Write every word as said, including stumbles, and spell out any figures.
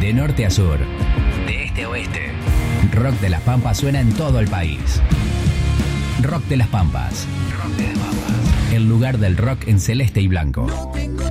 De norte a sur, de este a oeste, Rock de las Pampas suena en todo el país. Rock de las Pampas. Rock de las Pampas. El lugar del rock en celeste y blanco. No tengo